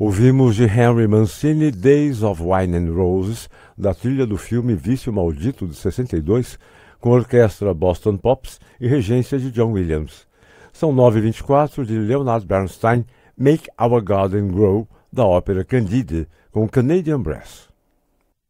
Ouvimos de Henry Mancini Days of Wine and Roses, da trilha do filme Vício Maldito de 62, com a orquestra Boston Pops e regência de John Williams. São 9h24 de Leonard Bernstein, Make Our Garden Grow, da ópera Candide, com Canadian Brass.